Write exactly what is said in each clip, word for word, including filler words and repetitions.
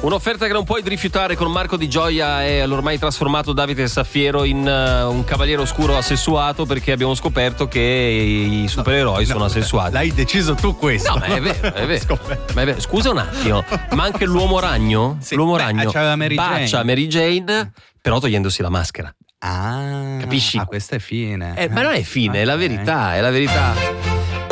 Un'offerta che non puoi rifiutare con Marco Di Gioia e l'ormai trasformato Davide Saffiero in uh, un cavaliere oscuro assessuato, perché abbiamo scoperto che i supereroi no, sono no, assessuati. L'hai deciso tu questo. No, ma è vero, è vero. Ma è vero. Scusa un attimo, ma anche l'uomo ragno, sì, l'uomo beh, ragno Mary bacia Jane. Mary Jane, però togliendosi la maschera. Ah, capisci? Ah, questa è fine. Eh, ma non è fine, okay. È la verità, è la verità.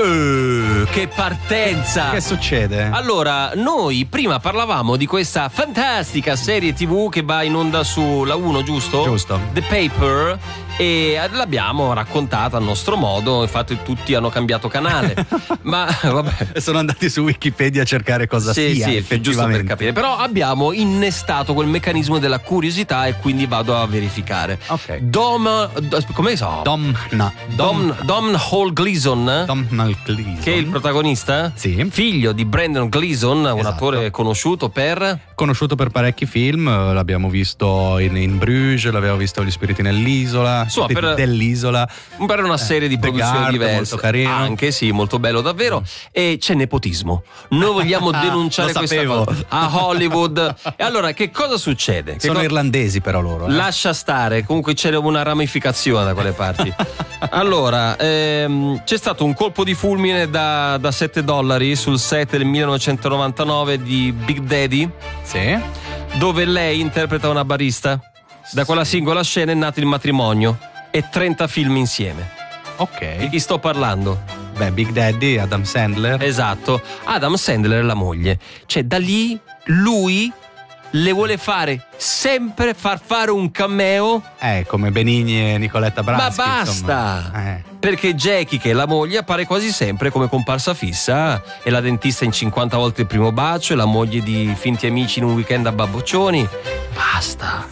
Uh, che partenza! Che succede? Allora, noi prima parlavamo di questa fantastica serie tivù che va in onda su La uno, giusto? Giusto. The Paper, e l'abbiamo raccontata a nostro modo, infatti tutti hanno cambiato canale. Ma vabbè, sono andati su Wikipedia a cercare cosa sì, sia, sì, effettivamente. giusto per capire. Però abbiamo innestato quel meccanismo della curiosità e quindi vado a verificare. Ok. Dom, come so? Dom, no. Dom, Dom Hall Gleason. Dom Gleason. Che è il protagonista? Sì. Figlio di Brandon Gleason, un esatto. attore conosciuto per... Conosciuto per parecchi film, l'abbiamo visto in, in Bruges, l'abbiamo visto Gli spiriti nell'isola, Insomma, per, dell'isola. Per una serie di eh, produzioni Guard, diverse. Molto carino. Anche sì, molto bello davvero. E c'è nepotismo. Noi vogliamo denunciare questa sapevo. cosa a Hollywood. E allora che cosa succede? Che Sono co- irlandesi però loro. Eh? Lascia stare, comunque c'è una ramificazione da quelle parti. Allora, ehm, c'è stato un colpo di fulmine da, da sette dollari sul set del millenovecentonovantanove di Big Daddy. Sì. Dove lei interpreta una barista. Da quella singola scena è nato il matrimonio e trenta film insieme. Ok. Di chi sto parlando? Beh, Big Daddy, Adam Sandler. Esatto, Adam Sandler è la moglie. Cioè, da lì lui le vuole fare sempre far fare un cameo. Eh, come Benigni e Nicoletta Braschi. Ma basta! Eh. Perché Jackie, che è la moglie, appare quasi sempre come comparsa fissa. È la dentista in cinquanta volte il primo bacio, è la moglie di Finti amici in un weekend a Babboccioni. Basta!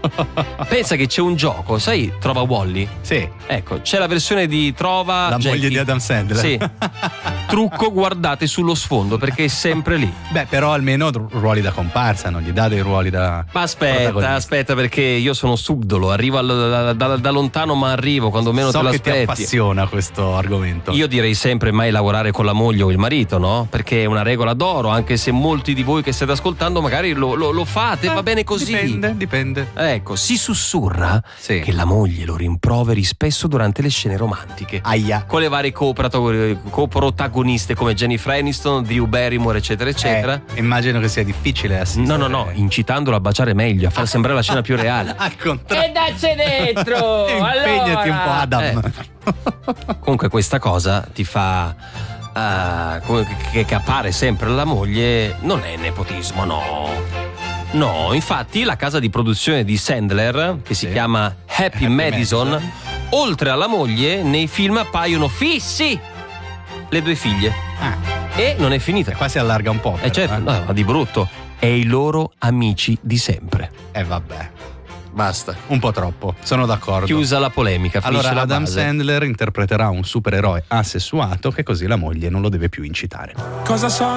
Pensa che c'è un gioco, sai, Trova Wally? Sì. Ecco, c'è la versione di Trova la Jackie. moglie di Adam Sandler. Sì. Trucco, guardate sullo sfondo perché è sempre lì. Beh, però almeno ruoli da comparsa, non gli dà dei ruoli da... Ma aspetta, aspetta, perché io sono subdolo, arrivo al, da, da, da lontano ma arrivo quando meno so te l'aspetti. So che ti appassiona questo argomento. Io direi sempre mai lavorare con la moglie o il marito, no? Perché è una regola d'oro, anche se molti di voi che state ascoltando magari lo, lo, lo fate, eh, va bene così. Dipende, dipende. Ecco, si sussurra sì. che la moglie lo rimproveri spesso durante le scene romantiche. Aia. Con le varie coprotagoniste come Jennifer Aniston, Drew Barrymore, eccetera, eccetera. Eh, immagino che sia difficile assistere. No, no, no, incitandolo a baciare meglio, a far sembrare la scena più reale. Al contrario. E dacci dentro! Impegnati allora. un po', Adam. Eh. Comunque questa cosa ti fa... Uh, che, che appare sempre la moglie, non è nepotismo, no. No, infatti la casa di produzione di Sandler, che si sì. chiama Happy, Happy Madison, Madison, oltre alla moglie, nei film appaiono fissi le due figlie. Ah. E non è finita. E qua si allarga un po'. Eh però, certo, eh. no, ma di brutto. E i loro amici di sempre. E eh, vabbè. Basta. Un po' troppo, sono d'accordo. Chiusa la polemica. Allora la Adam base. Sandler interpreterà un supereroe assessuato che così la moglie non lo deve più incitare. Cosa so?